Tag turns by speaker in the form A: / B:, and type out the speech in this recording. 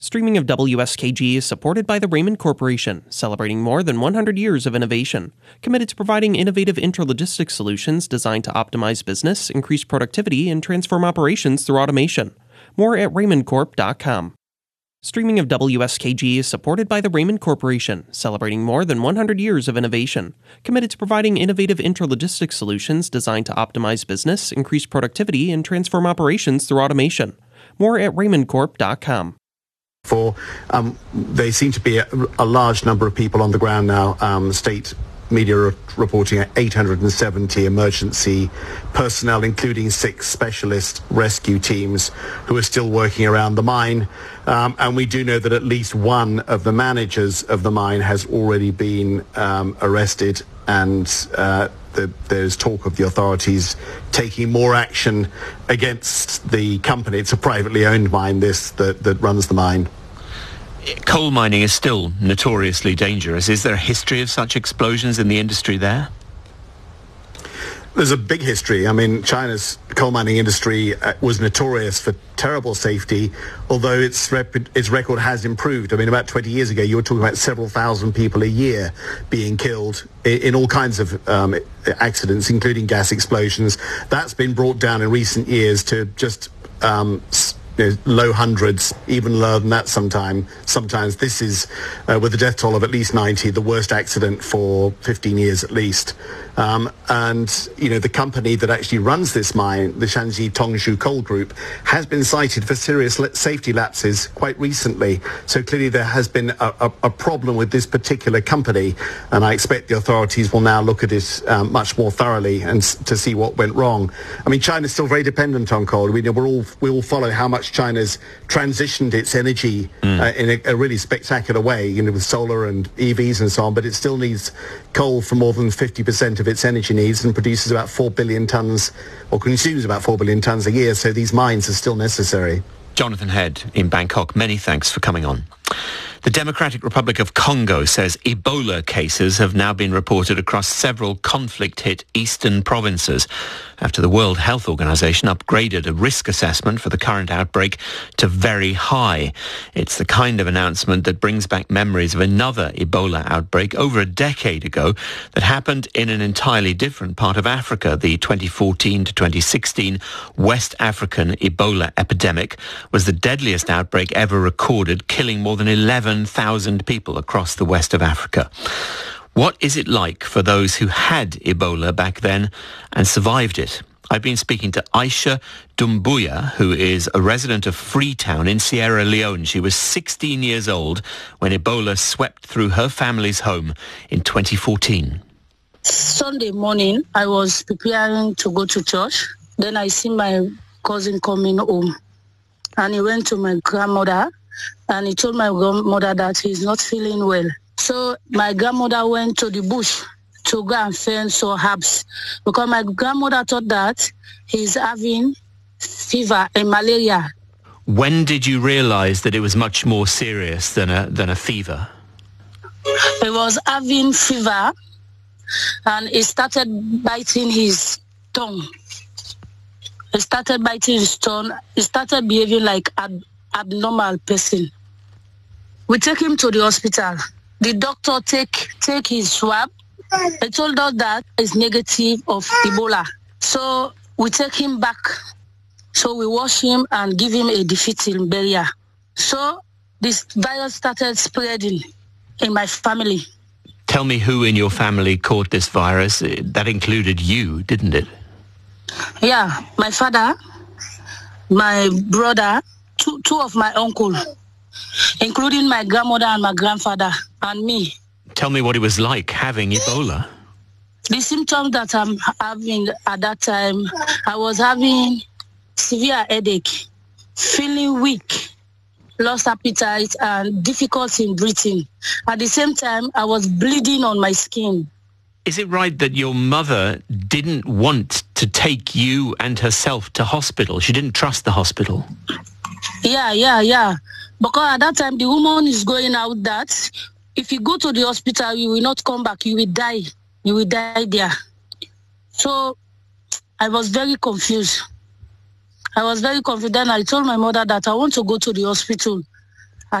A: Streaming of WSKG is supported by the Raymond Corporation, celebrating more than 100 years of innovation, committed to providing innovative intralogistics solutions designed to optimize business, increase productivity, and transform operations through automation. More at raymondcorp.com. Streaming of WSKG is supported by the Raymond Corporation, celebrating more than 100 years of innovation, committed to providing innovative intralogistics solutions designed to optimize business, increase productivity, and transform operations through automation. More at raymondcorp.com.
B: There seem to be a large number of people on the ground now. State media are reporting 870 emergency personnel, including 6 specialist rescue teams who are still working around the mine. And we do know that at least one of the managers of the mine has already been arrested, and there's talk of the authorities taking more action against the company. It's a privately owned mine, that runs the mine.
C: Coal mining is still notoriously dangerous. Is there a history of such explosions in the industry there?
B: There's a big history. I mean, China's coal mining industry was notorious for terrible safety, although its record has improved. I mean, about 20 years ago, you were talking about several thousand people a year being killed in all kinds of accidents, including gas explosions. That's been brought down in recent years to just low hundreds, even lower than that sometimes. This is, with a death toll of at least 90, the worst accident for 15 years at least. And, the company that actually runs this mine, the Shanxi Tongshu Coal Group, has been cited for serious safety lapses quite recently. So clearly there has been a problem with this particular company, and I expect the authorities will now look at it much more thoroughly and to see what went wrong. I mean, China's still very dependent on coal. We all follow how much China's transitioned its energy in a really spectacular way, with solar and EVs and so on, but it still needs coal for more than 50% of its energy needs and produces about 4 billion tonnes, or consumes about 4 billion tonnes a year, so these mines are still necessary.
C: Jonathan Head in Bangkok, many thanks for coming on. The Democratic Republic of Congo says Ebola cases have now been reported across several conflict-hit eastern provinces after the World Health Organization upgraded a risk assessment for the current outbreak to very high. It's the kind of announcement that brings back memories of another Ebola outbreak over a decade ago that happened in an entirely different part of Africa. The 2014 to 2016 West African Ebola epidemic was the deadliest outbreak ever recorded, killing more than 11,000 people across the west of Africa. What is it like for those who had Ebola back then and survived it? I've been speaking to Aisha Dumbuya, who is a resident of Freetown in Sierra Leone. She was 16 years old when Ebola swept through her family's home in 2014.
D: Sunday morning, I was preparing to go to church. Then I see my cousin coming home, and he went to my grandmother, and he told my grandmother that he's not feeling well. So my grandmother went to the bush to go and find some herbs, because my grandmother thought that he's having fever and malaria.
C: When did you realize that it was much more serious than a fever?
D: He was having fever, and he started biting his tongue. He started behaving like an abnormal person. We take him to the hospital. The doctor take his swab. They told us that it's negative of Ebola. So we take him back. So we wash him and give him a defeating barrier. So this virus started spreading in my family.
C: Tell me who in your family caught this virus. That included you, didn't it?
D: Yeah, my father, my brother, two of my uncle, including my grandmother and my grandfather, and me.
C: Tell me what it was like having Ebola.
D: The symptoms that I'm having at that time, I was having severe headache, feeling weak, lost appetite, and difficulty in breathing. At the same time, I was bleeding on my skin.
C: Is it right that your mother didn't want to take you and herself to hospital? She didn't trust the hospital?
D: Yeah. Because at that time, the woman is going out that if you go to the hospital, you will not come back. You will die. You will die there. So I was very confused. Then I told my mother that I want to go to the hospital.